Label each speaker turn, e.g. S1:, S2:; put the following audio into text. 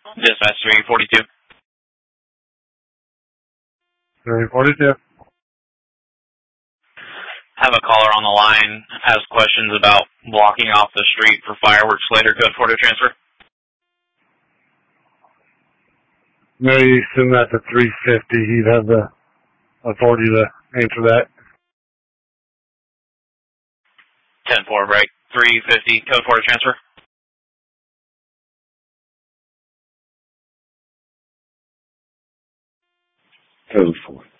S1: Dispatch 342.
S2: 342.
S1: Have a caller on the line, has questions about blocking off the street for fireworks later. Code 4 to transfer.
S2: No, you send that to 350. He'd have the authority to answer that.
S1: 10-4 break. 350. Code 4 to transfer.
S3: Code 4.